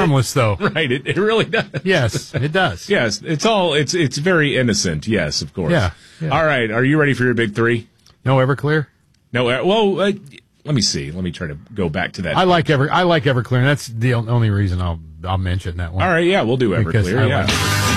harmless, though. Right, it really does. Yes, it does. Yes, it's very innocent. Yes, of course. Yeah. All right, are you ready for your big three? No Everclear? No, let me see. Let me try to go back to that. I like Everclear, and that's the only reason I'll mention that one. All right, yeah, we'll do Because Everclear. I Yeah. like it.